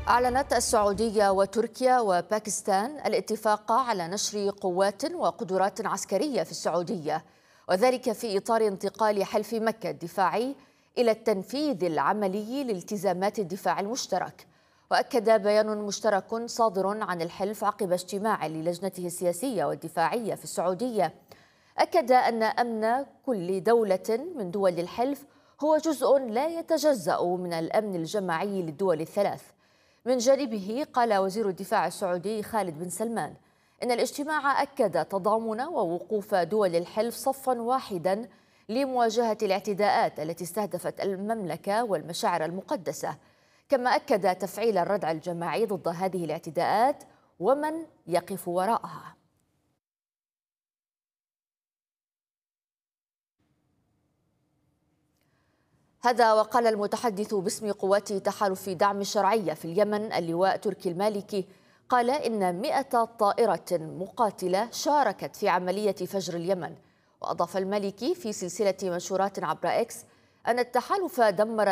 أعلنت السعودية وتركيا وباكستان الاتفاق على نشر قوات وقدرات عسكرية في السعودية، وذلك في إطار انتقال حلف مكة الدفاعي إلى التنفيذ العملي لالتزامات الدفاع المشترك. وأكد بيان مشترك صادر عن الحلف عقب اجتماع للجنته السياسية والدفاعية في السعودية، أكد أن أمن كل دولة من دول الحلف هو جزء لا يتجزأ من الأمن الجماعي للدول الثلاث. من جانبه قال وزير الدفاع السعودي خالد بن سلمان إن الاجتماع أكد تضامن ووقوف دول الحلف صفا واحدا لمواجهة الاعتداءات التي استهدفت المملكة والمشاعر المقدسة، كما أكد تفعيل الردع الجماعي ضد هذه الاعتداءات ومن يقف وراءها. هذا وقال المتحدث باسم قوات تحالف دعم الشرعية في اليمن اللواء تركي المالكي، قال إن 100 طائرة مقاتلة شاركت في عملية فجر اليمن. وأضاف المالكي في سلسلة منشورات عبر إكس أن التحالف دمر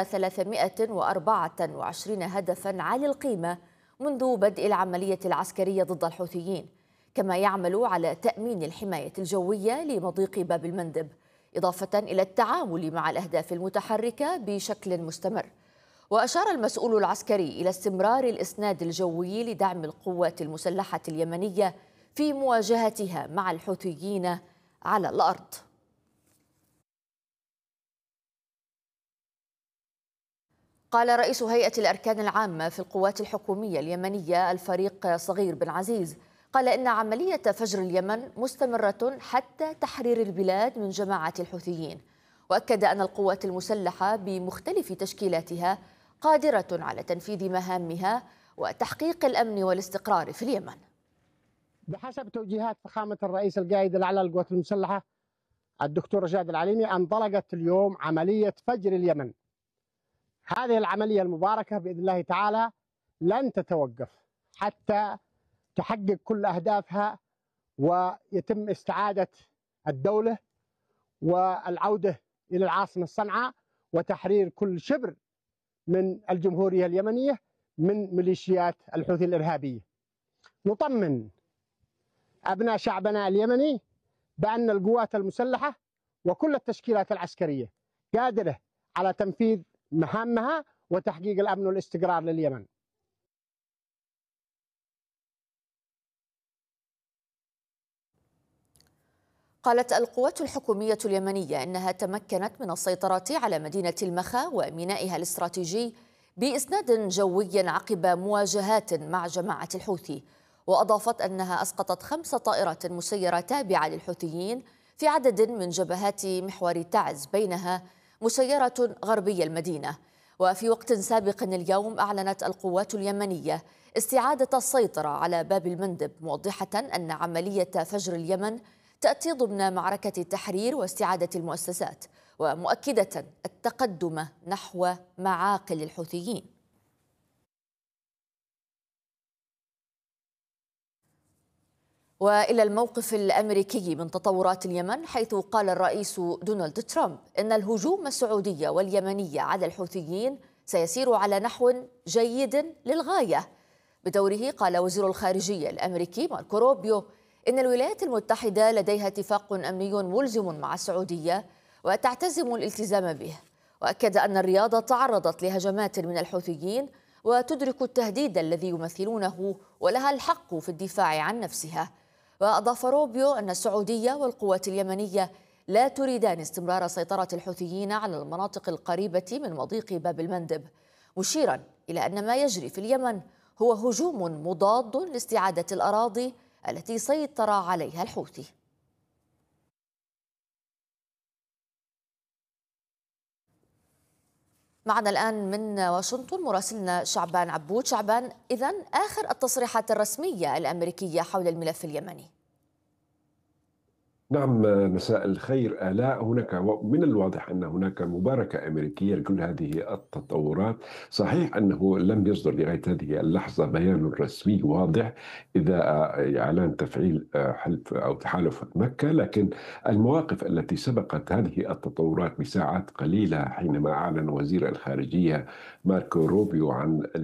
324 هدفا عالي القيمة منذ بدء العملية العسكرية ضد الحوثيين، كما يعمل على تأمين الحماية الجوية لمضيق باب المندب، إضافة إلى التعامل مع الأهداف المتحركة بشكل مستمر. وأشار المسؤول العسكري إلى استمرار الإسناد الجوي لدعم القوات المسلحة اليمنية في مواجهتها مع الحوثيين على الأرض. قال رئيس هيئة الأركان العامة في القوات الحكومية اليمنية الفريق صغير بن عزيز، قال إن عملية فجر اليمن مستمرة حتى تحرير البلاد من جماعة الحوثيين، وأكد أن القوات المسلحة بمختلف تشكيلاتها قادرة على تنفيذ مهامها وتحقيق الأمن والاستقرار في اليمن. بحسب توجيهات فخامة الرئيس القائد الأعلى للقوات المسلحة الدكتور رشاد العليمي، انطلقت اليوم عملية فجر اليمن. هذه العملية المباركة بإذن الله تعالى لن تتوقف حتى تحقق كل أهدافها ويتم استعادة الدولة والعودة إلى العاصمة صنعاء وتحرير كل شبر من الجمهورية اليمنية من ميليشيات الحوثي الإرهابية. نطمن أبناء شعبنا اليمني بأن القوات المسلحة وكل التشكيلات العسكرية قادرة على تنفيذ مهامها وتحقيق الأمن والاستقرار لليمن. قالت القوات الحكومية اليمنية إنها تمكنت من السيطرة على مدينة المخا ومينائها الاستراتيجي بإسناد جوي عقب مواجهات مع جماعة الحوثي، وأضافت أنها أسقطت 5 طائرات مسيرة تابعة للحوثيين في عدد من جبهات محور تعز، بينها مسيرة غربي المدينة. وفي وقت سابق اليوم أعلنت القوات اليمنية استعادة السيطرة على باب المندب، موضحة أن عملية فجر اليمن تأتي ضمن معركة التحرير واستعادة المؤسسات، ومؤكدة التقدم نحو معاقل الحوثيين. وإلى الموقف الأمريكي من تطورات اليمن، حيث قال الرئيس دونالد ترامب إن الهجوم السعودي واليمني على الحوثيين سيسير على نحو جيد للغاية. بدوره قال وزير الخارجية الأمريكي ماركو روبيو إن الولايات المتحدة لديها اتفاق أمني ملزم مع السعودية وتعتزم الالتزام به، وأكد أن الرياض تعرضت لهجمات من الحوثيين وتدرك التهديد الذي يمثلونه ولها الحق في الدفاع عن نفسها. وأضاف روبيو أن السعودية والقوات اليمنية لا تريدان استمرار سيطرة الحوثيين على المناطق القريبة من مضيق باب المندب، مشيرا إلى أن ما يجري في اليمن هو هجوم مضاد لاستعادة الأراضي التي سيطر عليها الحوثي. معنا الآن من واشنطن مراسلنا شعبان عبود. شعبان، إذن آخر التصريحات الرسمية الأمريكية حول الملف اليمني. نعم، مساء الخير آلاء. هناك من الواضح أن هناك مباركة أمريكية لكل هذه التطورات. صحيح أنه لم يصدر لغاية هذه اللحظة بيان رسمي واضح إذا إعلان تفعيل حلف أو تحالف مكة، لكن المواقف التي سبقت هذه التطورات بساعات قليلة حينما أعلن وزير الخارجية ماركو روبيو عن